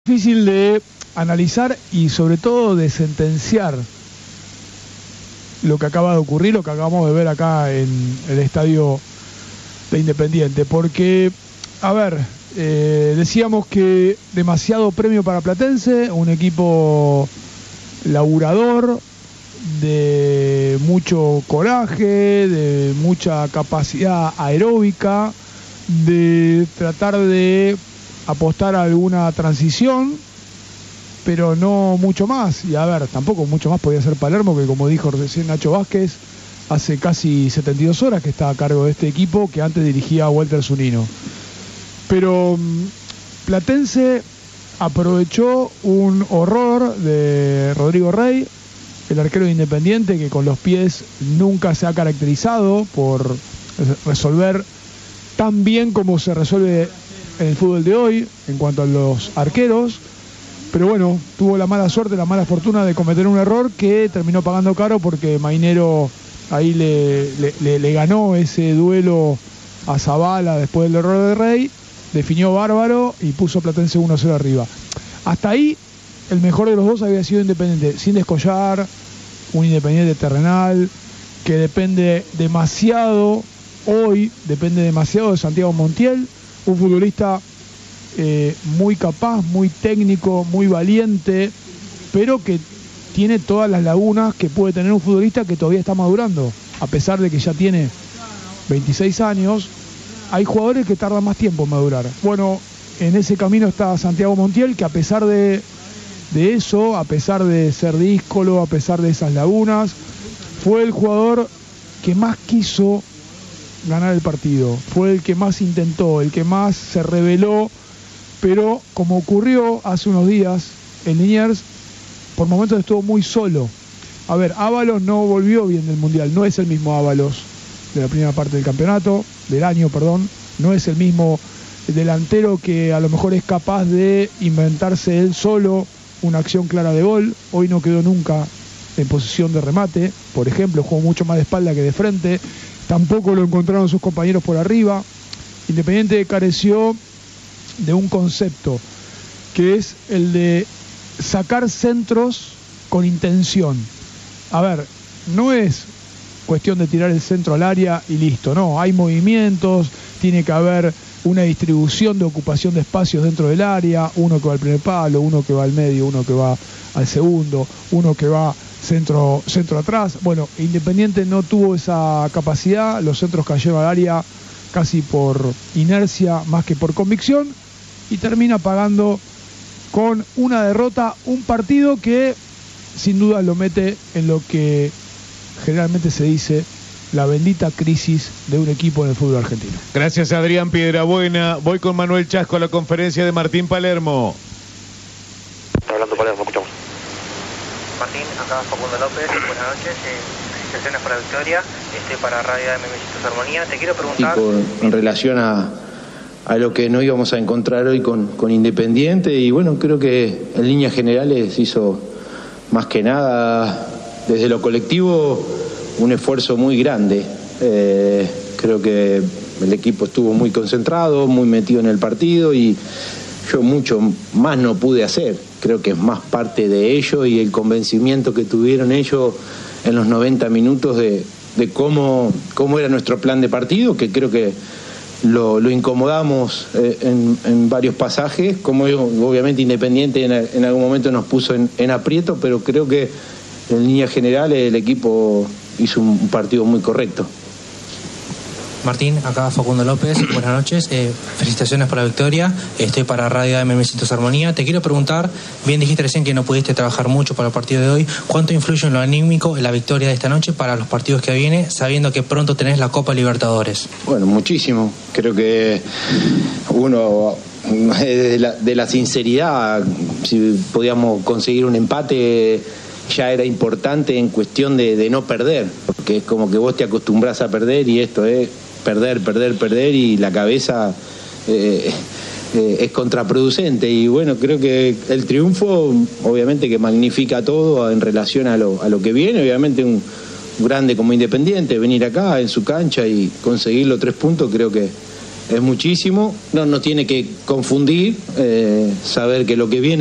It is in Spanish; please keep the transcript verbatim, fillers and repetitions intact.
Difícil de analizar y sobre todo de sentenciar lo que acaba de ocurrir, lo que acabamos de ver acá en el estadio de Independiente, porque, a ver, eh, decíamos que demasiado premio para Platense, un equipo laburador, de mucho coraje, de mucha capacidad aeróbica, de tratar de apostar a alguna transición, pero no mucho más. Y a ver, tampoco mucho más podía ser Palermo, que como dijo recién Nacho Vázquez, hace casi setenta y dos horas que está a cargo de este equipo, que antes dirigía a Walter Zunino. Pero Platense aprovechó un horror de Rodrigo Rey, el arquero de Independiente, que con los pies nunca se ha caracterizado por resolver tan bien como se resuelve en el fútbol de hoy en cuanto a los arqueros, pero bueno, tuvo la mala suerte, la mala fortuna de cometer un error que terminó pagando caro, porque Mainero ahí le, le, le, le ganó ese duelo a Zavala después del error de Rey, definió bárbaro y puso a Platense uno cero arriba. Hasta ahí el mejor de los dos había sido Independiente, sin descollar, un Independiente terrenal que depende demasiado, hoy depende demasiado de Santiago Montiel, un futbolista eh, muy capaz, muy técnico, muy valiente, pero que tiene todas las lagunas que puede tener un futbolista que todavía está madurando. A pesar de que ya tiene veintiséis años, hay jugadores que tardan más tiempo en madurar. Bueno, en ese camino está Santiago Montiel, que a pesar de, de eso, a pesar de ser díscolo, a pesar de esas lagunas, fue el jugador que más quiso ganar el partido, fue el que más intentó, el que más se rebeló, pero como ocurrió hace unos días en Liniers, por momentos estuvo muy solo. A ver, Ábalos no volvió bien del Mundial, no es el mismo Ábalos de la primera parte del campeonato, del año, perdón, no es el mismo delantero que a lo mejor es capaz de inventarse él solo una acción clara de gol. Hoy no quedó nunca en posición de remate, por ejemplo, jugó mucho más de espalda que de frente. Tampoco lo encontraron sus compañeros por arriba. Independiente careció de un concepto, que es el de sacar centros con intención. A ver, no es cuestión de tirar el centro al área y listo, no, hay movimientos, tiene que haber una distribución de ocupación de espacios dentro del área, uno que va al primer palo, uno que va al medio, uno que va al segundo, uno que va centro, centro atrás. Bueno, Independiente no tuvo esa capacidad, los centros cayeron al área casi por inercia más que por convicción, y termina pagando con una derrota un partido que sin duda lo mete en lo que generalmente se dice la bendita crisis de un equipo en el fútbol argentino. Gracias, Adrián Piedrabuena. Voy con Manuel Chasco a la conferencia de Martín Palermo. Está hablando Palermo, escuchamos. Martín, acá Facundo López, buenas noches, eh, felicitaciones por la victoria, estoy para Radio M M Besitos Armonía, te quiero preguntar... Y con, en relación a, a lo que no íbamos a encontrar hoy con, con Independiente, y bueno, creo que en líneas generales hizo más que nada, desde lo colectivo, un esfuerzo muy grande. Eh, creo que el equipo estuvo muy concentrado, muy metido en el partido, y yo mucho más no pude hacer. Creo que es más parte de ello y el convencimiento que tuvieron ellos en los noventa minutos de, de cómo, cómo era nuestro plan de partido, que creo que lo, lo incomodamos eh, en, en varios pasajes, como obviamente Independiente en, en algún momento nos puso en, en aprieto, pero creo que en líneas generales el equipo hizo un partido muy correcto. Martín, acá Facundo López, buenas noches, eh, felicitaciones por la victoria, estoy para Radio M M Besitos Armonía. Te quiero preguntar, bien dijiste recién que no pudiste trabajar mucho para el partido de hoy, ¿cuánto influye en lo anímico en la victoria de esta noche para los partidos que vienen, sabiendo que pronto tenés la Copa Libertadores? Bueno, muchísimo, creo que uno de la, de la sinceridad, si podíamos conseguir un empate ya era importante en cuestión de, de no perder, porque es como que vos te acostumbras a perder y esto es perder, perder, perder, y la cabeza eh, eh, es contraproducente. Y bueno, creo que el triunfo obviamente que magnifica todo en relación a lo, a lo que viene. Obviamente un grande como Independiente, venir acá en su cancha y conseguir los tres puntos, creo que es muchísimo. No nos tiene que confundir, eh, saber que lo que viene